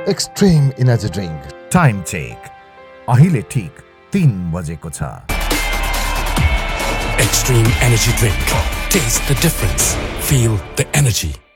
Extreme energy drink. Time check अहिले ठीक 3 बजेको छ। Extreme Energy Drink. Taste the difference. Feel the energy.